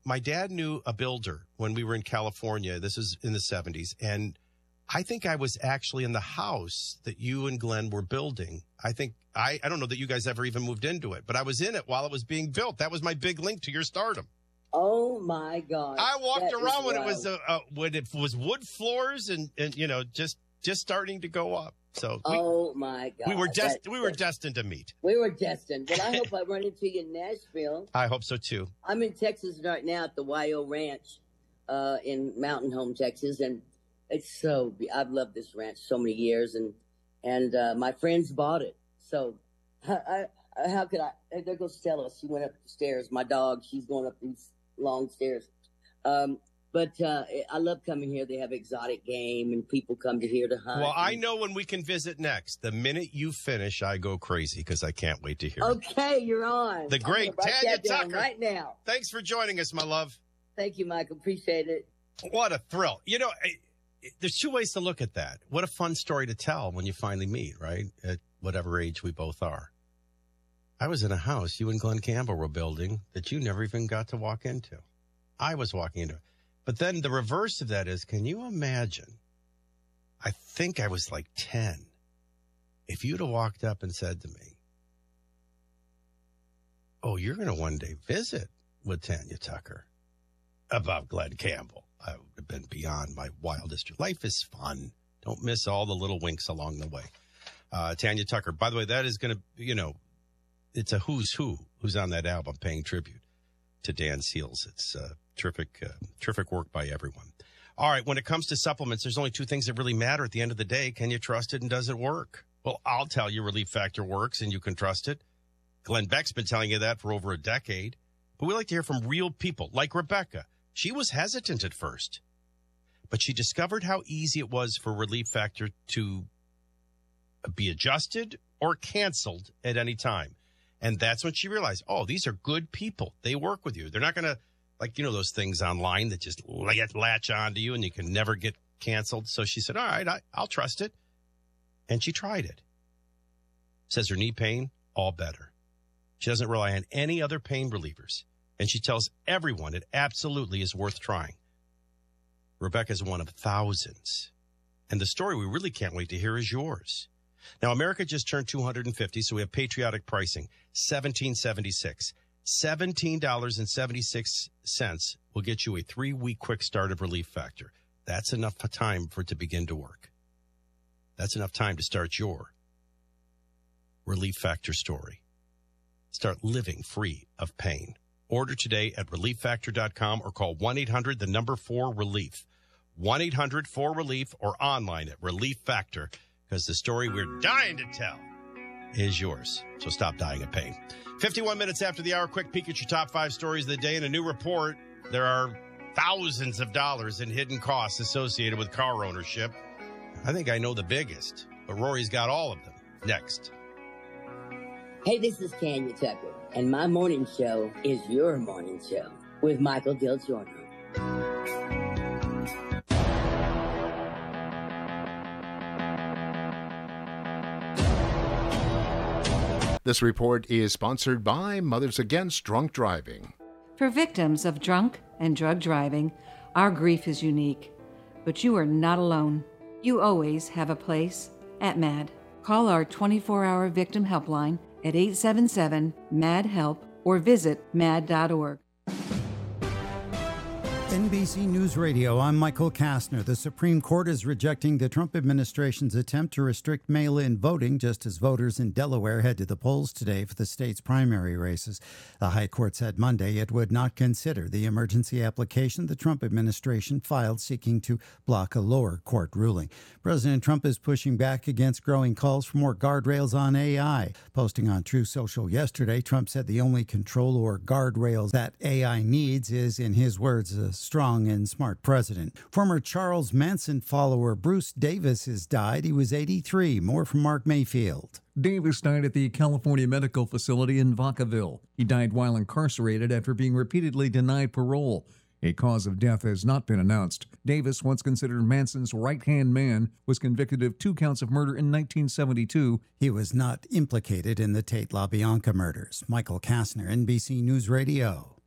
my dad knew a builder when we were in California. This was in the 70s. And I think I was actually in the house that you and Glenn were building. I don't know that you guys ever even moved into it, but I was in it while it was being built. That was my big link to your stardom. Oh my God! I walked around when it was wood floors and just starting to go up. So oh my God, we were destined to meet. We were destined. Well, I hope I run into you in Nashville. I hope so too. I'm in Texas right now at the YO Ranch in Mountain Home, Texas, and it's I've loved this ranch so many years, and my friends bought it. So how could I? There goes Stella. She went up the stairs. My dog, she's going up these long stairs. But I love coming here. They have exotic game, and people come to here to hunt. Well, I know when we can visit next. The minute you finish, I go crazy because I can't wait to hear it. Okay, you're on. The great Tanya Tucker. Right now. Thanks for joining us, my love. Thank you, Michael. Appreciate it. What a thrill. There's two ways to look at that. What a fun story to tell when you finally meet, right? At whatever age we both are. I was in a house you and Glenn Campbell were building that you never even got to walk into. I was walking into it. But then the reverse of that is, can you imagine? I think I was like 10. If you'd have walked up and said to me, oh, you're going to one day visit with Tanya Tucker about Glenn Campbell, I would have been beyond my wildest dreams. Life is fun. Don't miss all the little winks along the way. Tanya Tucker, by the way, that is going to, it's a who's on that album paying tribute to Dan Seals. It's terrific work by everyone. All right, when it comes to supplements, there's only two things that really matter at the end of the day. Can you trust it and does it work? Well, I'll tell you Relief Factor works and you can trust it. Glenn Beck's been telling you that for over a decade. But we like to hear from real people like Rebecca. She was hesitant at first, but she discovered how easy it was for Relief Factor to be adjusted or canceled at any time. And that's when she realized, oh, these are good people. They work with you. They're not going to, those things online that just latch onto you and you can never get canceled. So she said, all right, I'll trust it. And she tried it. Says her knee pain, all better. She doesn't rely on any other pain relievers. And she tells everyone it absolutely is worth trying. Rebecca's one of thousands. And the story we really can't wait to hear is yours. Now, America just turned 250, so we have patriotic pricing, $17.76. $17.76 will get you a 3-week quick start of Relief Factor. That's enough time for it to begin to work. That's enough time to start your Relief Factor story. Start living free of pain. Order today at ReliefFactor.com or call 1-800-4RELIEF. 1-800-4RELIEF or online at Relief Factor, because the story we're dying to tell is yours. So stop dying of pain. 51 minutes after the hour, quick peek at your top 5 stories of the day. In a new report, there are thousands of dollars in hidden costs associated with car ownership. I think I know the biggest, but Rory's got all of them. Next. Hey, this is Tanya Tucker, and my morning show is your morning show with Michael Del Giorno. This report is sponsored by Mothers Against Drunk Driving. For victims of drunk and drug driving, our grief is unique, but you are not alone. You always have a place at MAD. Call our 24-hour victim helpline at 877-MAD-HELP or visit mad.org. NBC News Radio, I'm Michael Kastner. The Supreme Court is rejecting the Trump administration's attempt to restrict mail-in voting, just as voters in Delaware head to the polls today for the state's primary races. The High Court said Monday it would not consider the emergency application the Trump administration filed seeking to block a lower court ruling. President Trump is pushing back against growing calls for more guardrails on AI. Posting on Truth Social yesterday, Trump said the only control or guardrails that AI needs is, in his words, a strong and smart president. Former Charles Manson follower Bruce Davis has died. He was 83. More from Mark Mayfield. Davis died at the California Medical Facility in Vacaville. He died while incarcerated after being repeatedly denied parole. A cause of death has not been announced. Davis, once considered Manson's right-hand man, was convicted of 2 counts of murder in 1972. He was not implicated in the Tate LaBianca murders. Michael Kastner, NBC News Radio.